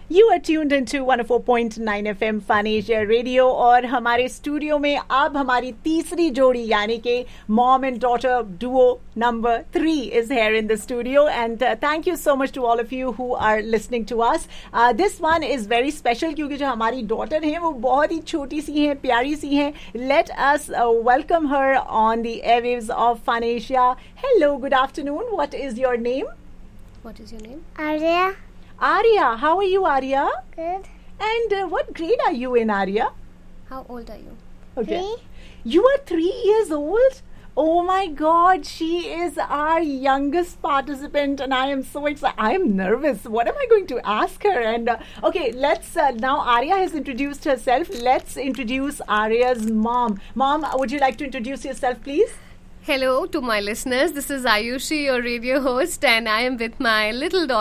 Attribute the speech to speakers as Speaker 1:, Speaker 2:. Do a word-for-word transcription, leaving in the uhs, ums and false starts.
Speaker 1: You are tuned into one oh four point nine F M Fun Asia Radio और हमारे studio में अब हमारी तीसरी जोड़ी यानी कि mom and daughter duo number three is here in the studio and uh, thank you so much to all of you who are listening to us. Uh, this one is very special क्योंकि जो हमारी daughter हैं वो बहुत ही छोटी सी हैं, प्यारी सी हैं. Let us uh, welcome her on the airwaves of Fun Asia. Hello, good afternoon. What is your name?
Speaker 2: What is your name?
Speaker 3: Arya.
Speaker 1: Arya, how are you, Arya?
Speaker 3: Good.
Speaker 1: And uh, what grade are you in, Arya?
Speaker 2: How old are you?
Speaker 1: Okay.
Speaker 3: Three.
Speaker 1: You are three years old? Oh my God, she is our youngest participant and I am so excited. I am nervous. What am I going to ask her? And uh, okay, let's, uh, now Arya has introduced herself. Let's introduce Arya's mom. Mom, would you like to introduce yourself, please?
Speaker 2: Hello to my listeners. This is Ayushi, your radio host, and I am with my little daughter.